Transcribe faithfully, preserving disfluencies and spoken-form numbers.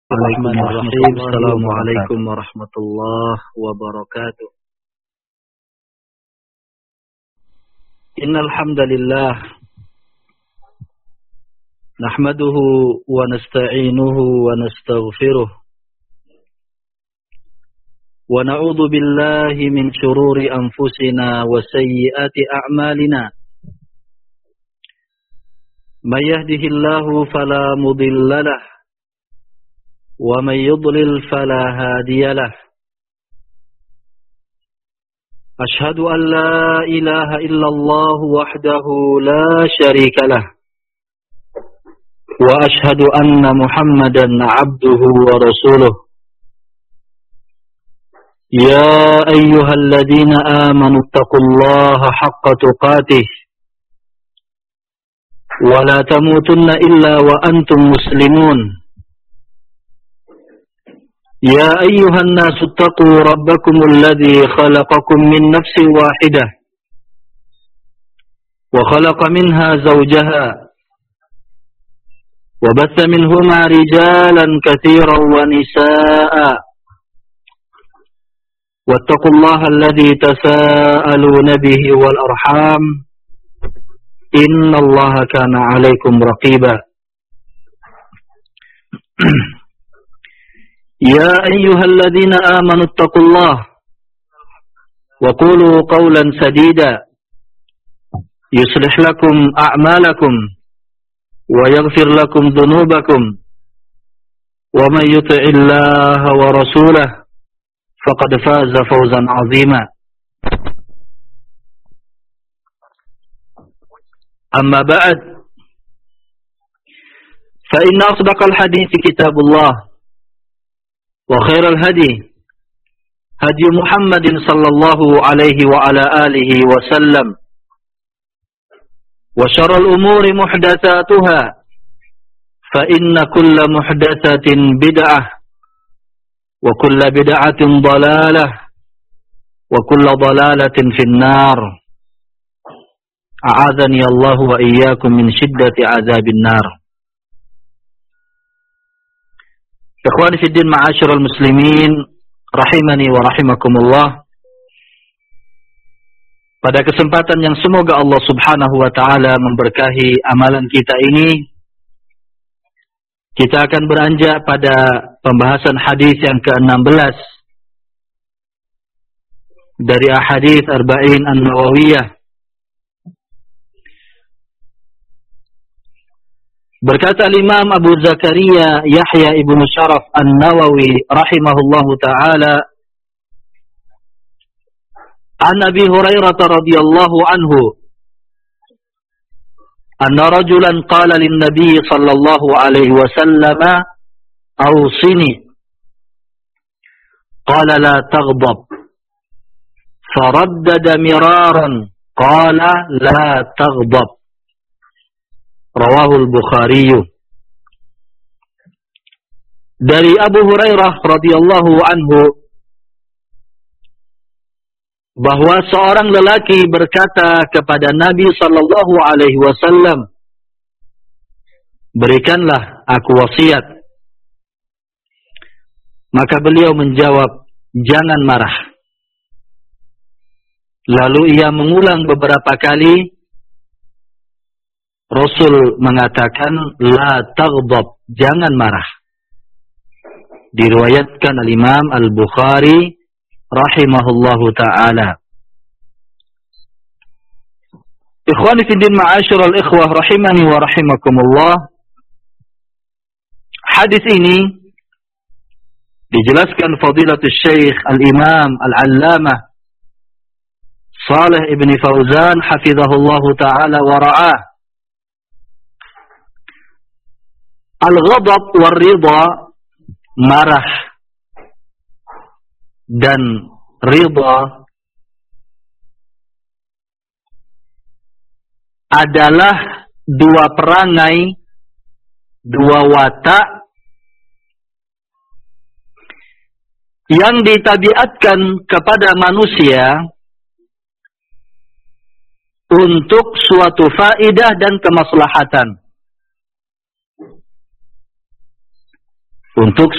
Bismillahirrahmanirrahim. Assalamualaikum warahmatullahi wabarakatuh. Innal hamdalillah nahmaduhu wa nasta'inuhu wa nastaghfiruh wa na'udzu billahi min shururi anfusina wa sayyiati a'malina. May yahdihillahu fala mudilla lahu ومن يضلل فلا هادي له أشهد أن لا إله إلا الله وحده لا شريك له وأشهد أن محمدا عبده ورسوله يا أيها الذين آمنوا اتقوا الله حق تقاته ولا تموتن إلا وأنتم مسلمون يا أيها الناس اتقوا ربكم الذي خلقكم من نفس واحدة وخلق منها زوجها وبث منهما رجالا كثيرا ونساء واتقوا الله الذي تساءلون به والأرحام إن الله كان عليكم رقيبا يا أيها الذين آمنوا اتقوا الله وقولوا قولا سديدا يصلح لكم أعمالكم ويغفر لكم ذنوبكم ومن يطع الله ورسوله فقد فاز فوزا عظيما أما بعد فإن أصدق الحديث كتاب الله وخير الهدي هدي محمد صلى الله عليه وعلى آله وسلم وشر الأمور محدثاتها فإن كل محدثة بدعة وكل بدعة ضلالة وكل ضلالة في النار أعاذني الله وإياكم من شدة عذاب النار. Ikhwani fiddin ma'asyiral muslimin rahimani wa rahimakumullah. Pada kesempatan yang semoga Allah Subhanahu wa taala memberkahi amalan kita ini, kita akan beranjak pada pembahasan hadis yang ke enam belas dari ahadits Arba'in An-Nawawiyah. Berkata Imam Abu Zakaria Yahya ibnu Sharaf An-Nawawi rahimahullahu ta'ala an Abi Hurairah radhiyallahu anhu anna rajulan qala lin-nabiy sallallahu alaihi wasallam awsini qala la taghdab faraddada miraran qala la taghdab. Rawahul Bukhari. Dari Abu Hurairah radhiyallahu anhu bahwa seorang lelaki berkata kepada Nabi sallallahu alaihi wasallam, "Berikanlah aku wasiat." Maka beliau menjawab, "Jangan marah." Lalu ia mengulang beberapa kali. Rasul mengatakan, la taghdab, jangan marah. Diriwayatkan al-Imam Al-Bukhari rahimahullahu ta'ala. Ikhwani fiddin ma'asyiral ikhwah rahimani wa rahimakumullah. Hadis ini dijelaskan fadilatul Syekh Al-Imam Al-Allamah Saleh ibn Fauzan hafizahullahu ta'ala wa ra'ah. Al-ghadab war-ridha, marah dan ridha adalah dua perangai, dua watak yang ditabiatkan kepada manusia untuk suatu faedah dan kemaslahatan. Untuk